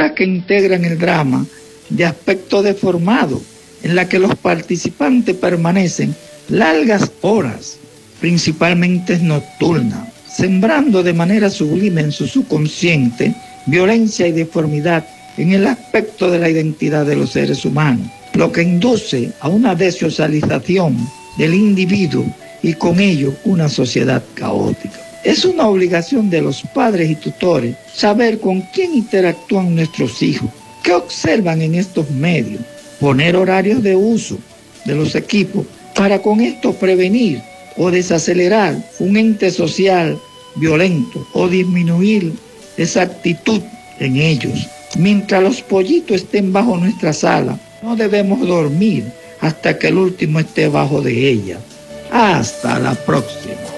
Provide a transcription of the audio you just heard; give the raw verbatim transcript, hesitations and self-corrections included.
las que integran el drama de aspecto deformado, en la que los participantes permanecen largas horas, principalmente nocturnas, sembrando de manera sublime en su subconsciente violencia y deformidad en el aspecto de la identidad de los seres humanos, lo que induce a una desocialización del individuo y con ello una sociedad caótica. Es una obligación de los padres y tutores saber con quién interactúan nuestros hijos, qué observan en estos medios, poner horarios de uso de los equipos para con esto prevenir o desacelerar un ente social violento o disminuir esa actitud en ellos. Mientras los pollitos estén bajo nuestra sala, no debemos dormir hasta que el último esté bajo de ella. Hasta la próxima.